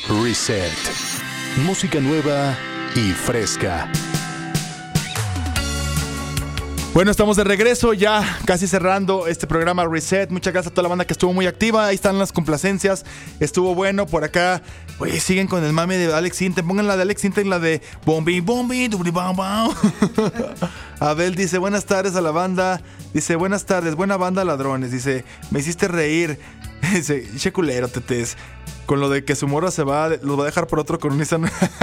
Reset. Música nueva y fresca. Bueno, estamos de regreso ya, casi cerrando este programa Reset. Muchas gracias a toda la banda que estuvo muy activa. Ahí están las complacencias. Estuvo bueno por acá. Oye, siguen con el mame de Alex Sintek. Pongan la de Alex Sintek, la de Bombi, Bombi, Dubri, Bam, Bam. Abel dice, buenas tardes a la banda. Dice, buenas tardes, buena banda, ladrones. Dice, me hiciste reír. Dice, che culero, tetes. Con lo de que su morra se va, los va a dejar por otro con un Nissan.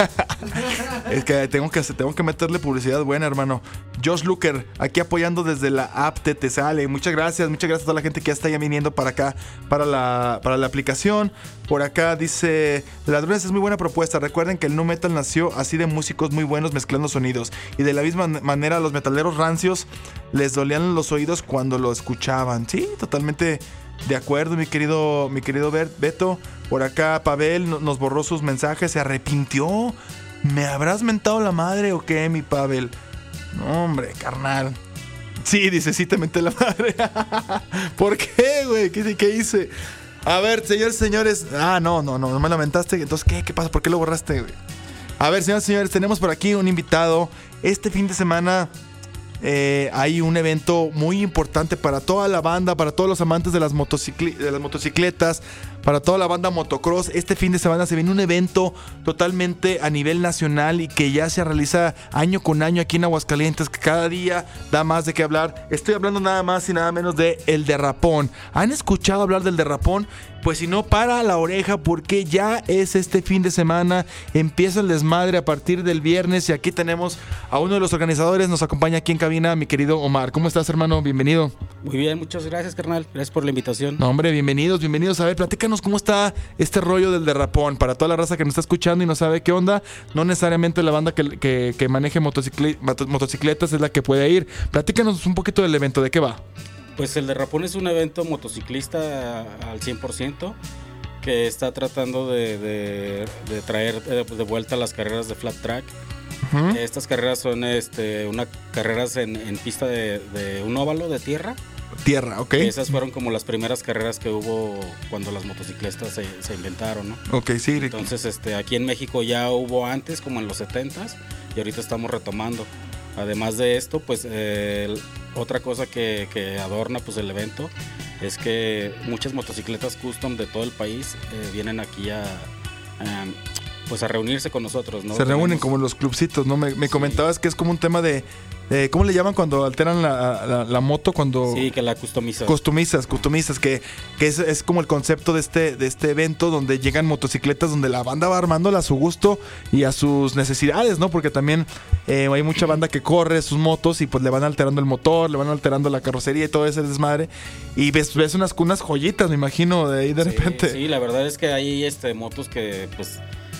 Es que tengo que meterle publicidad buena, hermano. Josh Looker, aquí apoyando desde la app te sale. Muchas gracias a toda la gente que ya está viniendo para acá, para la aplicación. Por acá dice, Ladrones es muy buena propuesta. Recuerden que el nu metal nació así de músicos muy buenos mezclando sonidos. Y de la misma manera los metaleros rancios les dolían los oídos cuando lo escuchaban. Sí, totalmente de acuerdo, mi querido Beto. Por acá Pavel nos borró sus mensajes, se arrepintió. ¿Me habrás mentado la madre o qué, mi Pavel? No, hombre, carnal. Sí, dice, sí te menté la madre. ¿Por qué, güey? ¿Qué hice? A ver, señores. No me lamentaste. Entonces, ¿qué pasa? ¿Por qué lo borraste, güey? A ver, señores, tenemos por aquí un invitado. Este fin de semana hay un evento muy importante para toda la banda, para todos los amantes de las motocicletas, para toda la banda motocross. Este fin de semana se viene un evento totalmente a nivel nacional y que ya se realiza año con año aquí en Aguascalientes, que cada día da más de qué hablar. Estoy hablando nada más y nada menos de El Derrapón. ¿Han escuchado hablar del Derrapón? Pues si no, para la oreja, porque ya es este fin de semana. Empieza el desmadre a partir del viernes y aquí tenemos a uno de los organizadores. Nos acompaña aquí en cabina mi querido Omar. ¿Cómo estás, hermano? Bienvenido. Muy bien, muchas gracias, carnal. Gracias por la invitación. No, hombre, bienvenidos. A ver, platícanos cómo está este rollo del Derrapón. Para toda la raza que nos está escuchando y no sabe qué onda, no necesariamente la banda que maneje motocicletas es la que puede ir. Platícanos un poquito del evento, ¿de qué va? Pues el Derrapón es un evento motociclista al 100% que está tratando de traer de vuelta las carreras de flat track. Uh-huh. Estas carreras son carreras en pista de un óvalo de tierra. Ok. Esas fueron como las primeras carreras que hubo cuando las motocicletas se inventaron, ¿no? Ok, sí. Entonces, aquí en México ya hubo antes, como en los 70s, y ahorita estamos retomando. Además de esto, pues otra cosa que adorna pues el evento es que muchas motocicletas custom de todo el país vienen aquí a reunirse con nosotros, ¿no? Se reúnen como en los clubcitos, ¿no? Me comentabas que es como un tema de ¿cómo le llaman cuando alteran la moto? Cuando sí, que la customizas. Customizas, que es como el concepto de este evento donde llegan motocicletas donde la banda va armándola a su gusto y a sus necesidades, ¿no? Porque también hay mucha banda que corre sus motos y pues le van alterando el motor, le van alterando la carrocería y todo ese desmadre. Y ves unas joyitas, me imagino, de ahí de repente. Sí, la verdad es que hay motos que pues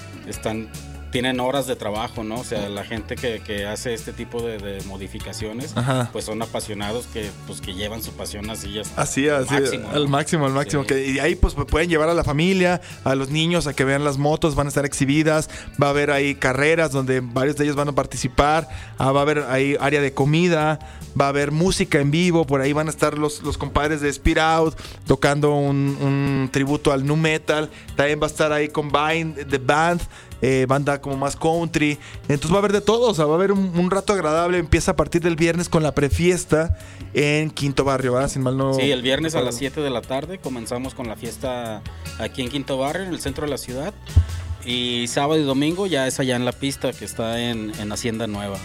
tienen horas de trabajo, ¿no? O sea, la gente que hace este tipo de modificaciones, ajá, pues son apasionados que llevan su pasión así al máximo. Sí. Y ahí pues pueden llevar a la familia, a los niños a que vean las motos, van a estar exhibidas, va a haber ahí carreras donde varios de ellos van a participar, va a haber ahí área de comida, va a haber música en vivo, por ahí van a estar los compadres de Speed Out tocando un tributo al nu metal, también va a estar ahí Combine The Band, banda como más country. Entonces va a haber de todo, o sea, va a haber un rato agradable. Empieza a partir del viernes con la prefiesta en Quinto Barrio, ¿verdad? Sin mal no. Sí, el viernes a las 7 de la tarde comenzamos con la fiesta aquí en Quinto Barrio, en el centro de la ciudad. Y sábado y domingo ya es allá en la pista que está en Hacienda Nueva.